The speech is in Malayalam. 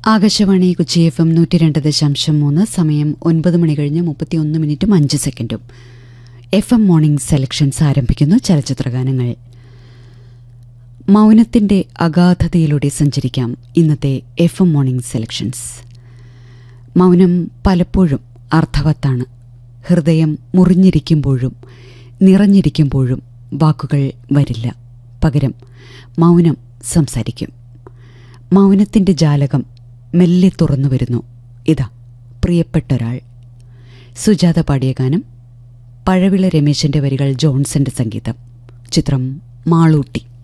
ആകാശവാണി കൊച്ചി FM 102.3 സമയം 9 മണി കഴിഞ്ഞ് 31 മിനിറ്റും 5 സെക്കൻഡും. FM മോർണിംഗ് സെലക്ഷൻസ് ആരംഭിക്കുന്നു. ചലച്ചിത്രഗാനങ്ങൾ. മൗനത്തിന്റെ അഗാധതയിലൂടെ സഞ്ചരിക്കാം ഇന്നത്തെ FM മോർണിംഗ് സെലക്ഷൻസ്. മൗനം പലപ്പോഴും അർത്ഥവത്താണ്. ഹൃദയം മുറിഞ്ഞിരിക്കുമ്പോഴും നിറഞ്ഞിരിക്കുമ്പോഴും വാക്കുകൾ വരില്ല. പകരം മൗനം സംസാരിക്കും. മൗനത്തിന്റെ ജാലകം മെല്ലെ തുറന്നു വരുന്നു. ഇതാ പ്രിയപ്പെട്ടൊരാൾ. സുജാത പാടിയ ഗാനം. പഴവിള രമേശന്റെ വരികൾ, ജോൺസന്റെ സംഗീതം. ചിത്രം മാളൂട്ടി.